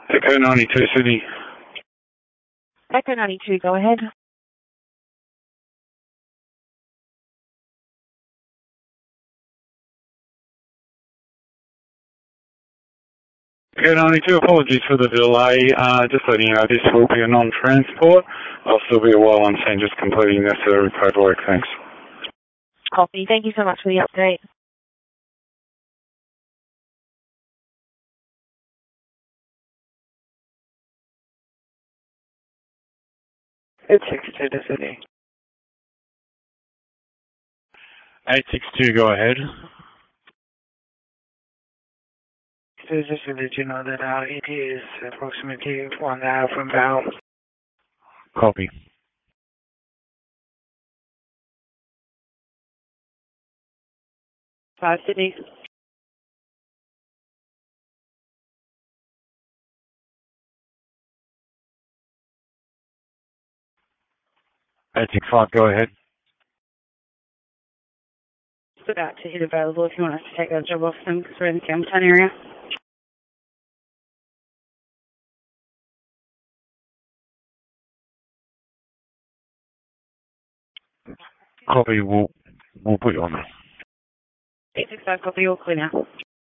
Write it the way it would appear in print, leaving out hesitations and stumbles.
Echo 92 Sydney. Echo 92, go ahead. Echo 92, apologies for the delay. Just letting you know this will be a non-transport. I'll still be a while on scene just completing necessary paperwork. Thanks. Copy. Thank you so much for the update. It's 62 to Sydney. 862, go ahead. So just to let you know that our ET is approximately 1 hour from now. Copy. Sydney. 865, go ahead. It's about to hit available if you want us to take that job off them because we're in the Campbelltown area. Copy, we'll put you on there. 865, copy, all clear now.